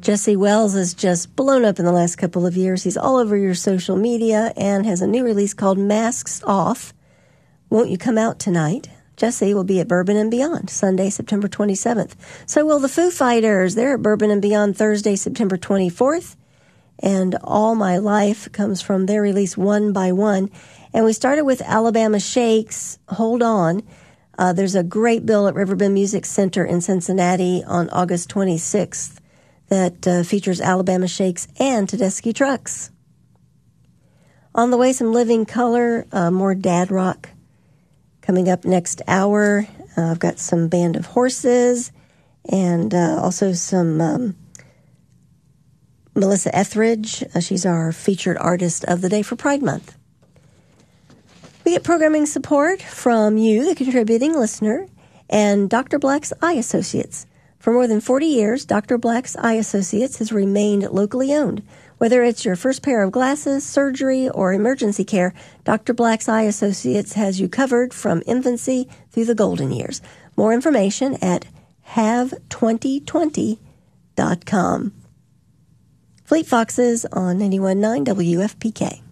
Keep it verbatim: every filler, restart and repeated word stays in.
Jesse Wells has just blown up in the last couple of years. He's all over your social media and has a new release called Masks Off. Won't You Come Out Tonight? Jesse will be at Bourbon and Beyond Sunday, September twenty-seventh. So will the Foo Fighters. They're at Bourbon and Beyond Thursday, September twenty-fourth. And All My Life comes from their release One by One. And we started with Alabama Shakes, Hold On. Uh, there's a great bill at Riverbend Music Center in Cincinnati on August twenty-sixth that uh, features Alabama Shakes and Tedeschi Trucks. On the way, some Living Color, uh, more dad rock. Coming up next hour, uh, I've got some Band of Horses and uh, also some um, Melissa Etheridge. Uh, she's our featured artist of the day for Pride Month. We get programming support from you, the contributing listener, and Doctor Black's Eye Associates. For more than forty years, Doctor Black's Eye Associates has remained locally owned. Whether it's your first pair of glasses, surgery, or emergency care, Doctor Black's Eye Associates has you covered from infancy through the golden years. More information at have twenty twenty dot com. Fleet Foxes on ninety-one point nine W F P K.